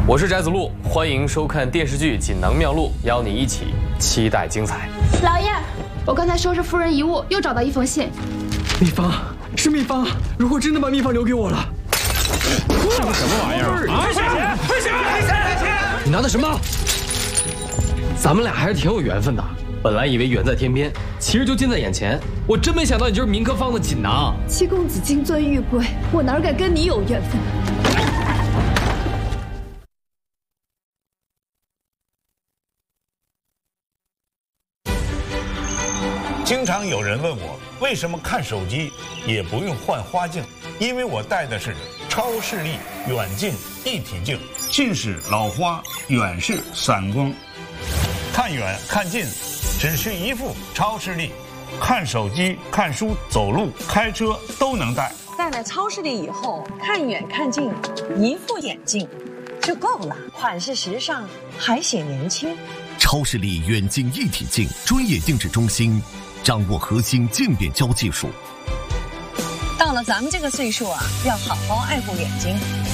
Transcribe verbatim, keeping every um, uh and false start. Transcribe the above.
我是翟子路，欢迎收看电视剧《锦囊妙录》，邀你一起期待精彩。 老爷，我刚才收拾夫人遗物，又找到一封信。 秘方是秘方，如果真的把秘方留给我了， 这个什么玩意儿啊？赔钱！赔钱！赔钱！赔钱！ 你拿的什么？咱们俩还是挺有缘分的。本来以为远在天边，其实就近在眼前。我真没想到你就是铭刻坊的锦囊。 七公子金钻玉贵，我哪敢跟你有缘分？ 经常有人问我，为什么看手机也不用换花镜？因为我戴的是超视力远近一体镜，近视老花，远视散光，看远看近，只需一副超视力，看手机、看书、走路、开车都能戴。 戴了超视力以后，看远看近，一副眼镜就够了，款式时尚，还显年轻。 超视力远近一体镜，专业定制中心。掌握核心镜变焦技术。 到了咱们这个岁数啊，要好好爱护眼睛。